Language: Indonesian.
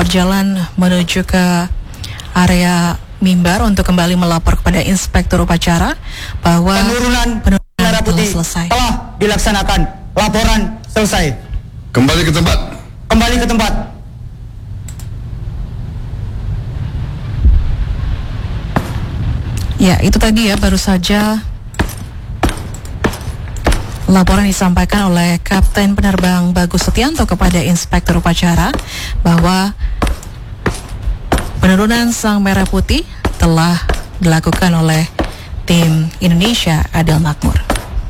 berjalan menuju ke area mimbar untuk kembali melapor kepada inspektur upacara bahwa penurunan telah putih selesai. Telah dilaksanakan. Laporan selesai. Kembali ke tempat. Kembali ke tempat. Ya, itu tadi ya, baru saja laporan disampaikan oleh Kapten Penerbang Bagus Setianto kepada Inspektur Upacara bahwa penurunan sang merah putih telah dilakukan oleh tim Indonesia Adil Makmur.